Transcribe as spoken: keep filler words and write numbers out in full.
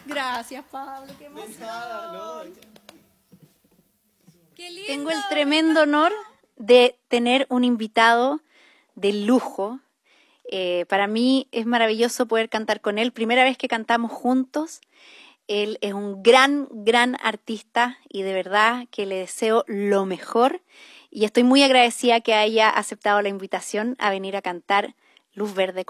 Gracias, Pablo, qué emoción. Qué lindo. Tengo el tremendo honor de tener un invitado de lujo. Eh, para mí es maravilloso poder cantar con él. Primera vez que cantamos juntos. Él es un gran, gran artista y de verdad que le deseo lo mejor. Y estoy muy agradecida que haya aceptado la invitación a venir a cantar Luz Verde.